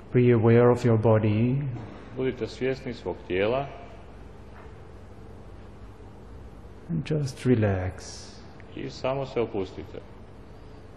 Be aware of your body. Budite svjesni svog tijela And just relax. i samo se opustite.